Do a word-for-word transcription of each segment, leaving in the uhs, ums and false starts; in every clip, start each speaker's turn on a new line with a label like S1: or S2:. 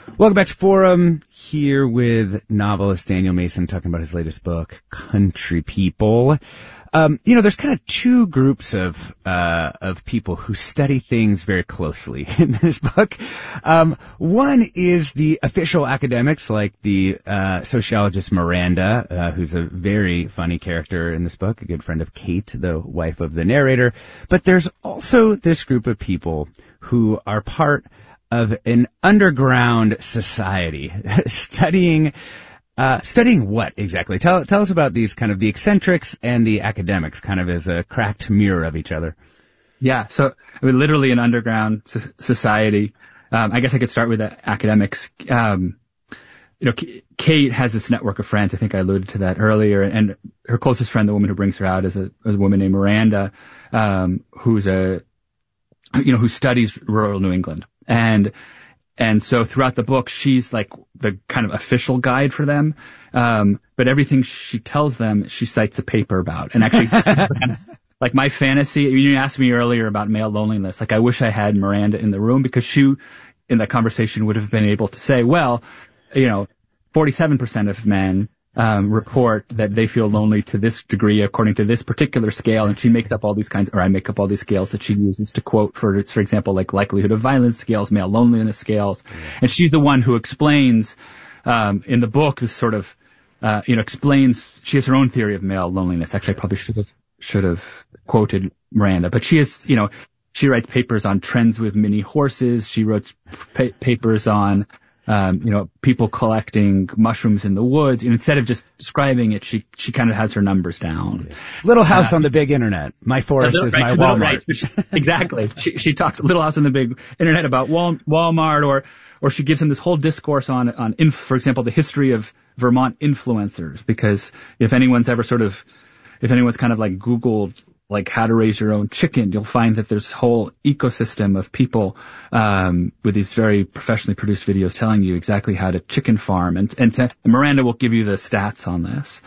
S1: Welcome back to Forum, here with novelist Daniel Mason talking about his latest book, Country People. Um, you know, there's kind of two groups of uh of people who study things very closely in this book. Um, one is the official academics, like the uh sociologist Miranda, uh, who's a very funny character in this book, a good friend of Kate, the wife of the narrator. But there's also this group of people who are part of an underground society studying Uh, studying what exactly? Tell tell us about these kind of the eccentrics and the academics, kind of as a cracked mirror of each other.
S2: Yeah, so I mean, literally an underground so- society. Um, I guess I could start with the academics. Um, you know, K- Kate has this network of friends. I think I alluded to that earlier. And her closest friend, the woman who brings her out, is a, is a woman named Miranda, um, who's a, you know, who studies rural New England. And And so throughout the book, she's like the kind of official guide for them. Um, but everything she tells them, she cites a paper about. And actually, like my fantasy, you asked me earlier about male loneliness. Like I wish I had Miranda in the room, because she, in that conversation, would have been able to say, well, you know, forty-seven percent of men um, report that they feel lonely to this degree according to this particular scale, and she makes up all these kinds, or I make up all these scales that she uses to quote, for for example, like likelihood of violence scales, male loneliness scales, and she's the one who explains um, in the book this sort of uh, you know explains. She has her own theory of male loneliness. Actually, I probably should have should have quoted Miranda, but she is you know she writes papers on trends with mini horses. She wrote pa- papers on Um, you know, people collecting mushrooms in the woods. And instead of just describing it, she, she kind of has her numbers down.
S1: Little House uh, on the Big Internet. My forest little, is right, my Walmart.
S2: Right. Exactly. She, she talks Little House on the Big Internet about Wal, Walmart, or, or she gives them this whole discourse on, on, inf, for example, the history of Vermont influencers. Because if anyone's ever sort of, if anyone's kind of like Googled, like how to raise your own chicken, you'll find that there's a whole ecosystem of people um with these very professionally produced videos telling you exactly how to chicken farm, and and, to, and Miranda will give you the stats on this.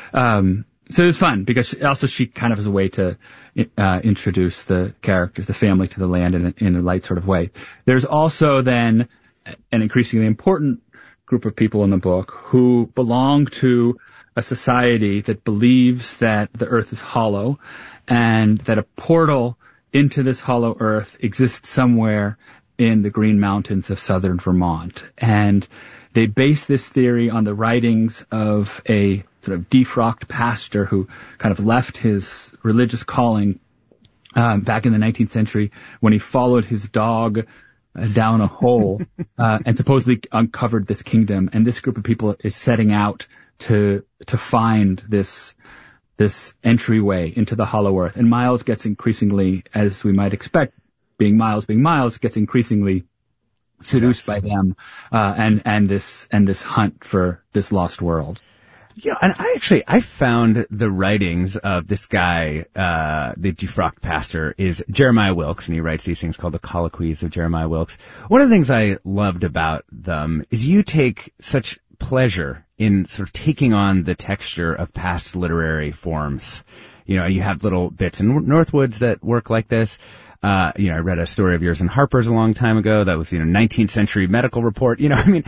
S2: Um so it was fun, because she, also she kind of is a way to uh introduce the characters, the family, to the land in a, in a light sort of way. There's also then an increasingly important group of people in the book who belong to a society that believes that the earth is hollow, and that a portal into this hollow earth exists somewhere in the Green Mountains of southern Vermont. And they base this theory on the writings of a sort of defrocked pastor who kind of left his religious calling um, back in the nineteenth century when he followed his dog uh, down a hole uh, and supposedly uncovered this kingdom. And this group of people is setting out to to find this this entryway into the hollow earth. And Miles gets increasingly, as we might expect, being Miles, being Miles, gets increasingly seduced by them, uh, and, and this, and this hunt for this lost world.
S1: Yeah, and I actually, I found the writings of this guy, uh, the defrocked pastor, is Jeremiah Wilkes, and he writes these things called the Colloquies of Jeremiah Wilkes. One of the things I loved about them is you take such pleasure in sort of taking on the texture of past literary forms. You know, you have little bits in Northwoods that work like this. Uh, you know, I read a story of yours in Harper's a long time ago that was, you know, nineteenth century medical report. You know, I mean,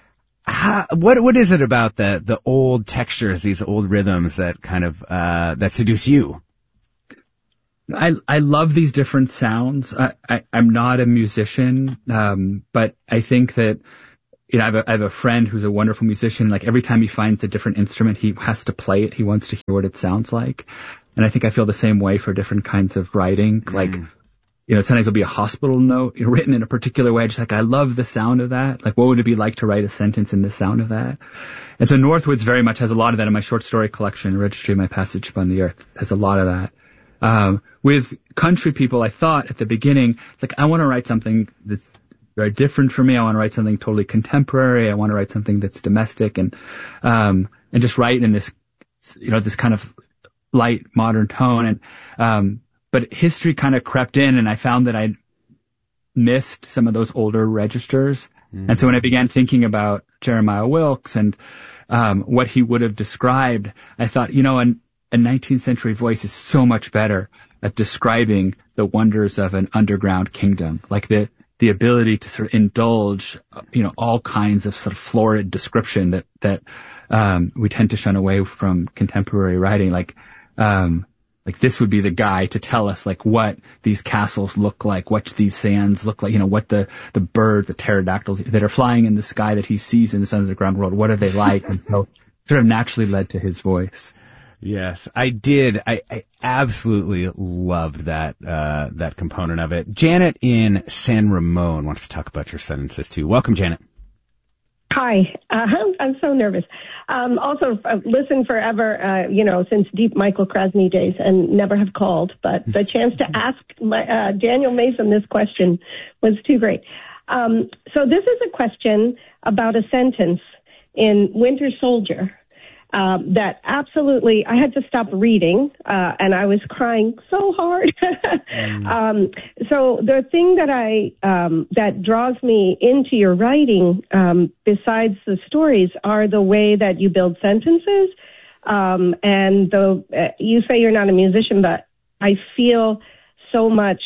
S1: how, what, what is it about the, the old textures, these old rhythms that kind of, uh, that seduce you?
S2: I, I love these different sounds. I, I, I'm not a musician, um, but I think that, you know, I have, a, I have a friend who's a wonderful musician. Like every time he finds a different instrument, he has to play it. He wants to hear what it sounds like. And I think I feel the same way for different kinds of writing. Mm. Like, you know, sometimes there'll be a hospital note written in a particular way. Just like, I love the sound of that. Like, what would it be like to write a sentence in the sound of that? And so Northwoods very much has a lot of that in my short story collection. Registry of My Passage Upon the Earth has a lot of that. Um, with Country People, I thought at the beginning, like, I want to write something that's very different for me. I want to write something totally contemporary. I want to write something that's domestic, and um and just write in this, you know, this kind of light modern tone. And um but history kind of crept in, and I found that I missed some of those older registers. Mm-hmm. And so when I began thinking about Jeremiah Wilkes and um what he would have described, I thought, you know, an, a nineteenth century voice is so much better at describing the wonders of an underground kingdom. Like the the ability to sort of indulge, you know, all kinds of sort of florid description that, that, um, we tend to shun away from contemporary writing. Like, um, like this would be the guy to tell us like what these castles look like, what these sands look like, you know, what the, the bird, the pterodactyls that are flying in the sky that he sees in this underground world, what are they like? And so sort of naturally led to his voice.
S1: Yes, I did. I, I absolutely loved that, uh, that component of it. Janet in San Ramon wants to talk about your sentences too. Welcome, Janet.
S3: Hi. Uh, I'm so nervous. Um, also, uh, listened forever, uh, you know, since deep Michael Krasny days and never have called, but the chance to ask my, uh, Daniel Mason this question was too great. Um, so this is a question about a sentence in Winter Soldier. Um, that absolutely, I had to stop reading, uh, and I was crying so hard. mm. um, so the thing that I, um, that draws me into your writing, um, besides the stories, are the way that you build sentences. Um, and the, uh, you say you're not a musician, but I feel so much,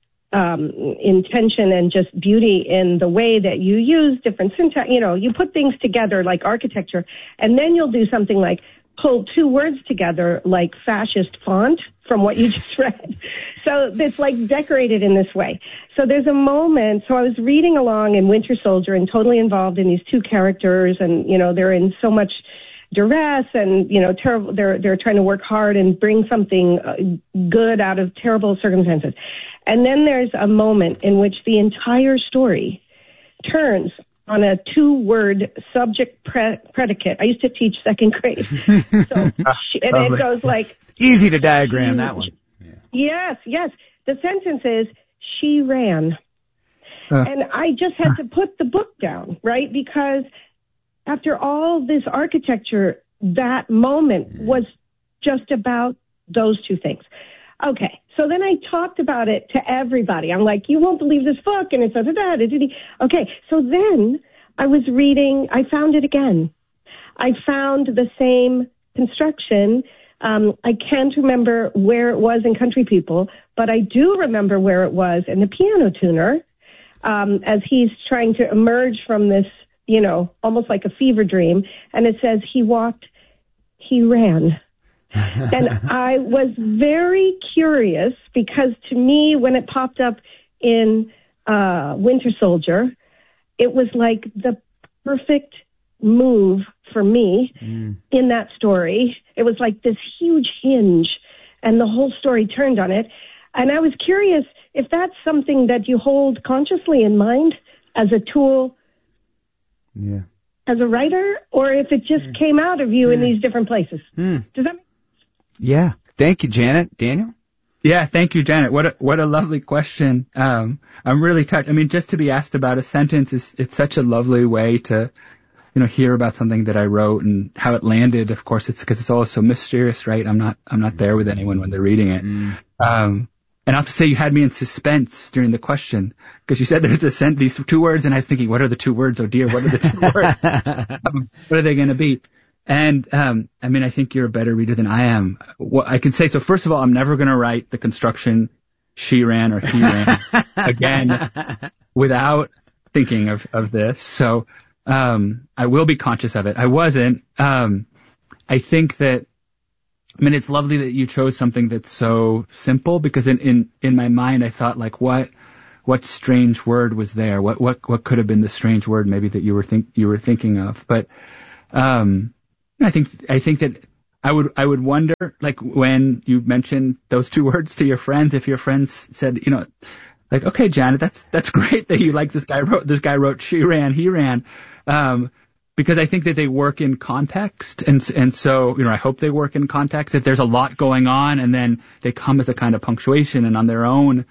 S3: um, intention and just beauty in the way that you use different syntax. You know, you put things together like architecture, and then you'll do something like pull two words together like fascist font from what you just read. So it's like decorated in this way. So there's a moment, so I was reading along in Winter Soldier and totally involved in these two characters, and, you know, they're in so much duress and, you know, terrible, they're, they're trying to work hard and bring something uh, good out of terrible circumstances. And then there's a moment in which the entire story turns on a two-word subject pre- predicate. I used to teach second grade. So, and it goes like...
S1: Easy to diagram that one.
S3: Yeah. Yes, yes. The sentence is, she ran. Uh, and I just had to put the book down, right? Because after all this architecture, that moment was just about those two things. Okay, so then I talked about it to everybody. I'm like, you won't believe this book, and it's da da da da da. Okay, so then I was reading, I found it again. I found the same construction. Um, I can't remember where it was in Country People, but I do remember where it was in The Piano Tuner, um, as he's trying to emerge from this, you know, almost like a fever dream, and it says he walked, he ran. And I was very curious because to me, when it popped up in uh, Winter Soldier, it was like the perfect move for me mm. in that story. It was like this huge hinge, and the whole story turned on it. And I was curious if that's something that you hold consciously in mind as a tool
S1: yeah.
S3: as a writer, or if it just mm. came out of you mm. in these different places.
S1: Mm.
S3: Does that make sense?
S1: Yeah. Thank you, Janet. Daniel?
S2: Yeah, thank you, Janet. What a, what a lovely question. Um, I'm really touched. I mean, just to be asked about a sentence is, it's such a lovely way to, you know, hear about something that I wrote and how it landed. Of course, it's because it's all so mysterious, right? I'm not, I'm not there with anyone when they're reading it. Mm. Um, and I have to say you had me in suspense during the question because you said there's a sent, these two words, and I was thinking, what are the two words? Oh dear, what are the two words? um, what are they going to be? And, um, I mean, I think you're a better reader than I am. What I can say, so first of all, I'm never going to write the construction she ran or he ran again without thinking of, of this. So, um, I will be conscious of it. I wasn't. Um, I think that, I mean, it's lovely that you chose something that's so simple because in, in, in my mind, I thought like, what, what strange word was there? What, what, what could have been the strange word maybe that you were think, you were thinking of? But, um, I think, I think that I would, I would wonder, like when you mentioned those two words to your friends, if your friends said, you know, like, okay, Janet, that's, that's great that you like this guy wrote, this guy wrote, she ran, he ran. Um, because I think that they work in context. And, and so, you know, I hope they work in context, that there's a lot going on and then they come as a kind of punctuation and on their own,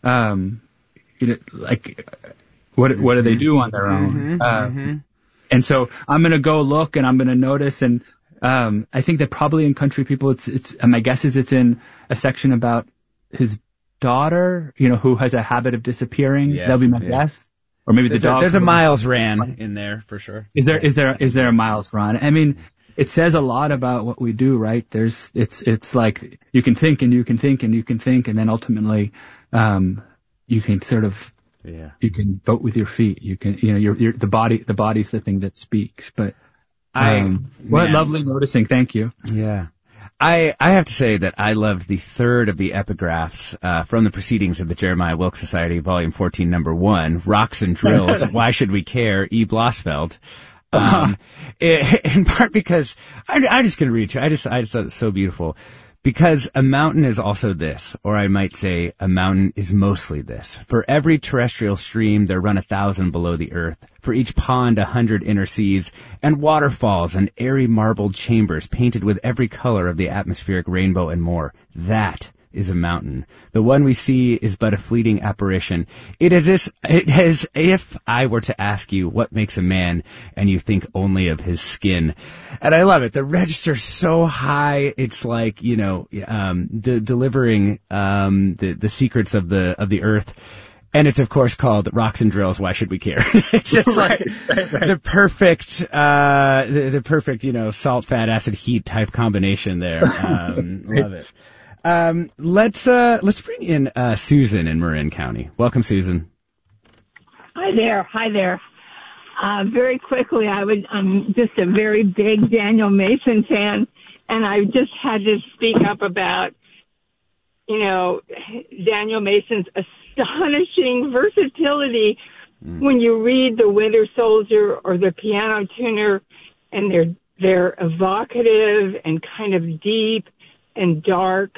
S2: um, you know, like, what, what do they do on their own?
S1: Mm-hmm,
S2: uh,
S1: mm-hmm.
S2: And so I'm going to go look and I'm going to notice. And, um, I think that probably in Country People, it's, it's, my guess is it's in a section about his daughter, you know, who has a habit of disappearing.
S1: Yes,
S2: That'll be my
S1: yeah.
S2: guess. Or maybe
S1: there's
S2: the dog.
S1: A, there's a Miles ran in there for sure.
S2: Is there, is there, is there a Miles run? I mean, it says a lot about what we do, right? There's, it's, it's like you can think and you can think and you can think and then ultimately, um, you can sort of
S1: Yeah.
S2: You can vote with your feet. You can, you know, your, your, the body, the body's the thing that speaks. But, um,
S1: I,
S2: what
S1: man.
S2: lovely noticing. Thank you.
S1: Yeah. I, I have to say that I loved the third of the epigraphs uh, from the Proceedings of the Jeremiah Wilkes Society, Volume fourteen, Number one, Rocks and Drills, Why Should We Care, E. Blossfeld. Um, in part because I, I'm just going to read you. I just, I just thought it was so beautiful. Because a mountain is also this, or I might say a mountain is mostly this. For every terrestrial stream there run a thousand below the earth. For each pond a hundred inner seas, and waterfalls and airy marbled chambers painted with every color of the atmospheric rainbow and more. That is a mountain. The one we see is but a fleeting apparition. It is as, it is if I were to ask you what makes a man, and you think only of his skin. And I love it. The register's so high. It's like, you know, um, de- delivering um, the the secrets of the of the earth. And it's, of course, called Rocks and Drills, Why Should We Care? It's just
S2: right,
S1: like
S2: right, right.
S1: the perfect, uh, the, the perfect, you know, salt, fat, acid, heat type combination there. Um, love it. Um, let's, uh, let's bring in, uh, Susan in Marin County. Welcome, Susan.
S4: Hi there. Hi there. Uh, very quickly, I would, I'm just a very big Daniel Mason fan, and I just had to speak up about, you know, Daniel Mason's astonishing versatility mm. when you read The Winter Soldier or The Piano Tuner, and they're, they're evocative and kind of deep and dark.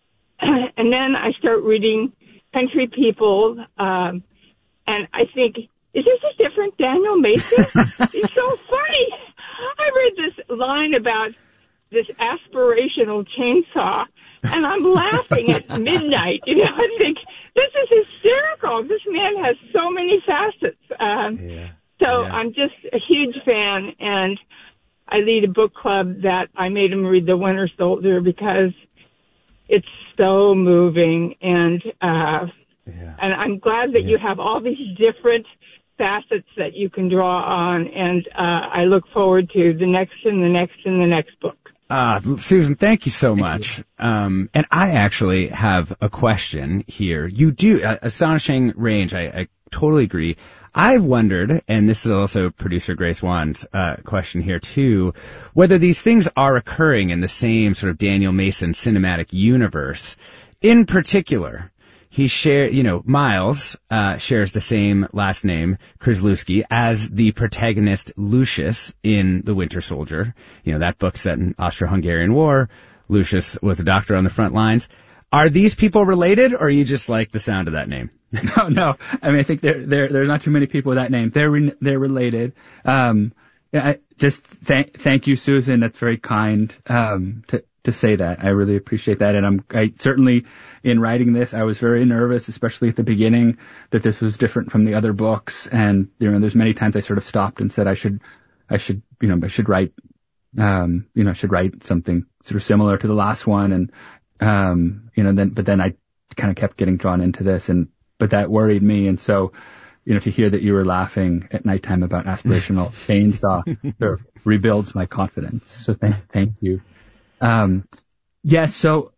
S4: And then I start reading Country People, um, and I think, is this a different Daniel Mason? He's so funny. I read this line about this aspirational chainsaw, and I'm laughing at midnight. You know, I think, this is hysterical. This man has so many facets. Um,
S1: yeah.
S4: So
S1: yeah.
S4: I'm just a huge fan, and I lead a book club that I made him read The Winter Soldier because it's so moving, and uh, yeah. and I'm glad that yeah. you have all these different facets that you can draw on, and uh, I look forward to the next and the next and the next book.
S1: Uh, Susan, thank you so much. Um, and I actually have a question here. You do, uh, astonishing range. I, I totally agree. I've wondered, and this is also producer Grace Wan's uh, question here too, whether these things are occurring in the same sort of Daniel Mason cinematic universe. In particular, he share, you know, Miles uh, shares the same last name, Krzyzewski, as the protagonist Lucius in The Winter Soldier. You know, that book set in Austro-Hungarian War. Lucius was a doctor on the front lines. Are these people related, or you just like the sound of that name?
S2: No, no. I mean, I think there there there's not too many people with that name. They're re- they're related. Um, I just thank thank you, Susan. That's very kind um, to to say that. I really appreciate that, and I'm I certainly in writing this, I was very nervous, especially at the beginning, that this was different from the other books. And you know, there's many times I sort of stopped and said I should I should you know I should write um, you know I should write something sort of similar to the last one, and um, you know then but then I kind of kept getting drawn into this, and but that worried me, and so. You know, to hear that you were laughing at nighttime about aspirational chainsaw sort of rebuilds my confidence. So th- thank you. Um, yes. Yeah, so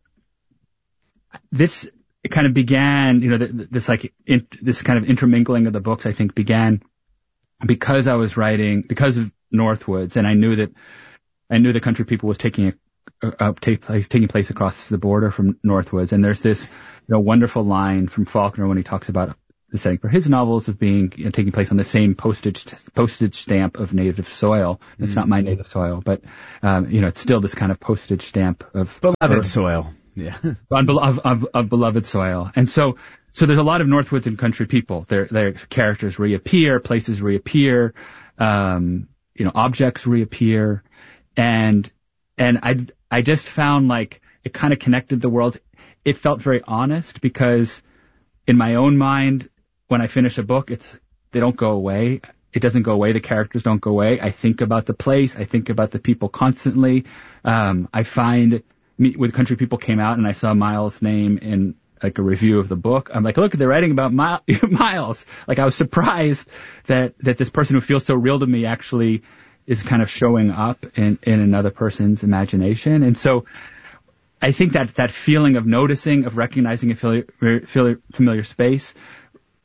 S2: this it kind of began, you know, this like in, this kind of intermingling of the books, I think, began because I was writing because of Northwoods, and I knew that I knew the Country People was taking a, a, a take place, taking place across the border from Northwoods, and there's this, you know, wonderful line from Faulkner when he talks about the setting for his novels of being you know, taking place on the same postage postage stamp of native soil. It's mm. not my native soil, but um, you know it's still this kind of postage stamp of
S1: beloved
S2: or,
S1: soil. Yeah,
S2: of, of, of beloved soil. And so so there's a lot of Northwoods and Country People. Their their characters reappear, places reappear, um, you know objects reappear, and and I I just found like it kind of connected the world. It felt very honest because in my own mind. When I finish a book, it's they don't go away. It doesn't go away. The characters don't go away. I think about the place. I think about the people constantly. Um, I find me, when Country People came out and I saw Miles' name in like a review of the book, I'm like, look, they're writing about Miles. Like I was surprised that that this person who feels so real to me actually is kind of showing up in in another person's imagination. And so I think that that feeling of noticing, of recognizing a familiar, familiar space.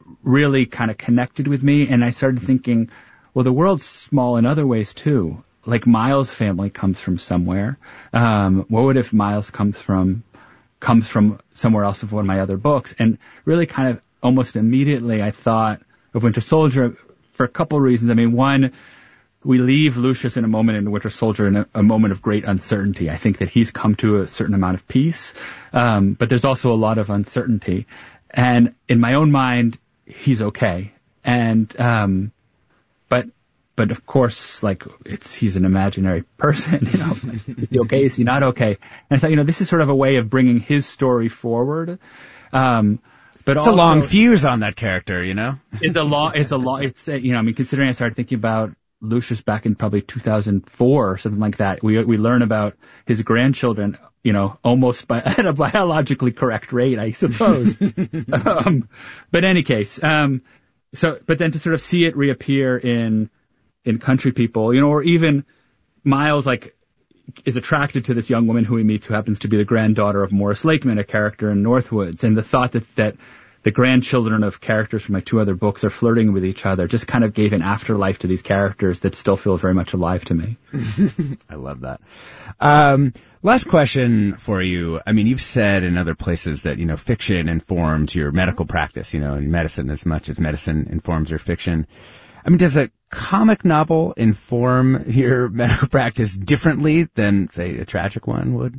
S2: really kind of connected with me. And I started thinking, well, the world's small in other ways too. Like Miles' family comes from somewhere. Um, what would if Miles comes from comes from somewhere else of one of my other books? And really kind of almost immediately I thought of Winter Soldier for a couple of reasons. I mean, one, we leave Lucius in a moment in Winter Soldier in a, a moment of great uncertainty. I think that he's come to a certain amount of peace, um, but there's also a lot of uncertainty. And in my own mind, he's okay. And um, but but of course, like it's he's an imaginary person. You know, like, is he okay? Is he not okay? And I thought, you know, this is sort of a way of bringing his story forward. Um, But
S1: it's
S2: also,
S1: a long fuse on that character, you know?
S2: It's a long, it's a long, it's, uh, you know, I mean, considering I started thinking about Lucius back in probably two thousand four or something like that, we, we learn about his grandchildren, you know, almost by, at a biologically correct rate, I suppose. um, but in any case, um, so, but then to sort of see it reappear in, in Country People, you know, or even Miles, like, is attracted to this young woman who he meets, who happens to be the granddaughter of Morris Lakeman, a character in Northwoods. And the thought that, that the grandchildren of characters from my two other books are flirting with each other just kind of gave an afterlife to these characters that still feel very much alive to me.
S1: I love that. Um, last question for you. I mean, you've said in other places that, you know, fiction informs your medical practice, you know, in medicine as much as medicine informs your fiction. I mean, does a comic novel inform your medical practice differently than, say, a tragic one would?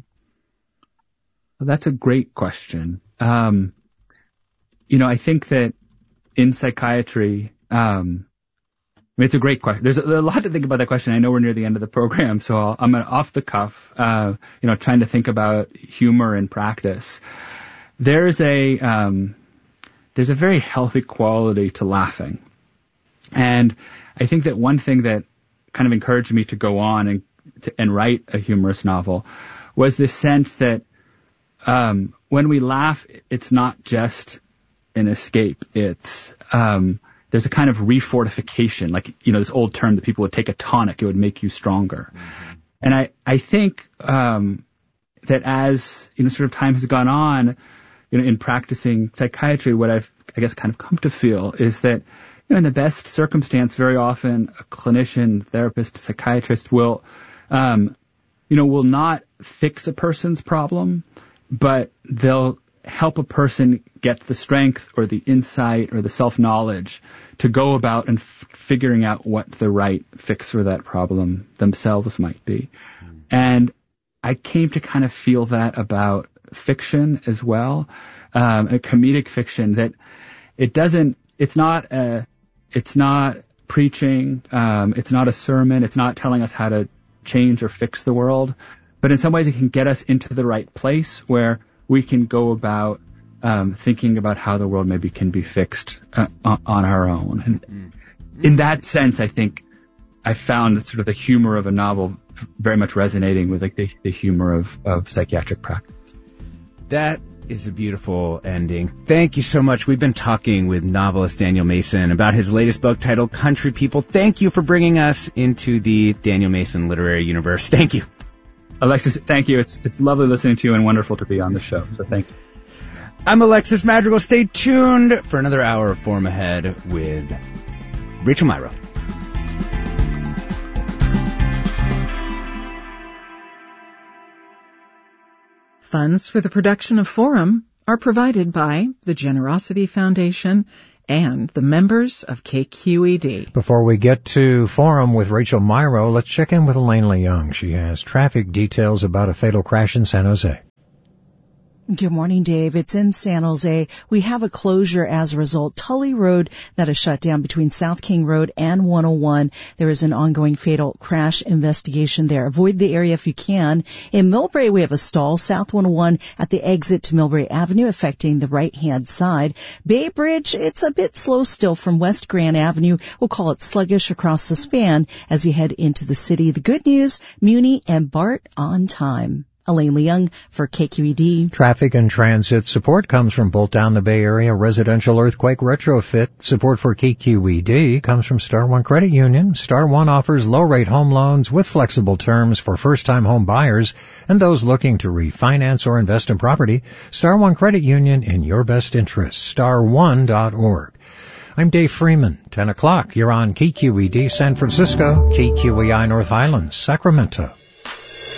S2: Well, that's a great question. Um, you know, I think that in psychiatry, um, I mean, it's a great question. There's a, a lot to think about that question. I know we're near the end of the program, so I'll, I'm gonna, off the cuff, uh, you know, trying to think about humor in practice. There's a, um, there's a very healthy quality to laughing. And I think that one thing that kind of encouraged me to go on and to, and write a humorous novel was this sense that um, when we laugh, it's not just an escape. It's um, there's a kind of refortification, like, you know, this old term that people would take a tonic, it would make you stronger. Mm-hmm. And I I think um, that as, you know, sort of time has gone on, you know, in practicing psychiatry, what I've I guess kind of come to feel is that, you know, in the best circumstance, very often a clinician, therapist, psychiatrist will, um, you know, will not fix a person's problem, but they'll help a person get the strength or the insight or the self-knowledge to go about and f- figuring out what the right fix for that problem themselves might be. Mm. And I came to kind of feel that about fiction as well, um, a comedic fiction, that it doesn't, it's not a, It's not preaching, um, it's not a sermon, it's not telling us how to change or fix the world, but in some ways it can get us into the right place where we can go about um, thinking about how the world maybe can be fixed uh, on our own. And mm-hmm. in that sense, I think I found sort of the humor of a novel very much resonating with like the, the humor of, of psychiatric practice.
S1: That is a beautiful ending. Thank you so much. We've been talking with novelist Daniel Mason about his latest book titled Country People. Thank you for bringing us into the Daniel Mason literary universe. Thank you.
S2: Alexis, thank you. It's it's lovely listening to you and wonderful to be on the show. So thank you.
S1: I'm Alexis Madrigal. Stay tuned for another hour of Forum Ahead with Rachel Myrow.
S5: Funds for the production of Forum are provided by the Generosity Foundation and the members of K Q E D.
S6: Before we get to Forum with Rachel Myrow, let's check in with Elaine Leung. She has traffic details about a fatal crash in San Jose.
S7: Good morning, Dave. It's in San Jose. We have a closure as a result. Tully Road, that is shut down between South King Road and one oh one. There is an ongoing fatal crash investigation there. Avoid the area if you can. In Millbrae, we have a stall, South one oh one at the exit to Millbrae Avenue, affecting the right-hand side. Bay Bridge, it's a bit slow still from West Grand Avenue. We'll call it sluggish across the span as you head into the city. The good news, Muni and Bart on time. Elaine Leung for K Q E D.
S6: Traffic and transit support comes from Bolt Down the Bay Area Residential Earthquake Retrofit. Support for K Q E D comes from Star One Credit Union. Star One offers low-rate home loans with flexible terms for first-time home buyers and those looking to refinance or invest in property. Star One Credit Union, in your best interest. star one dot org. I'm Dave Freeman. ten o'clock, you're on K Q E D San Francisco, K Q E I North Highlands, Sacramento.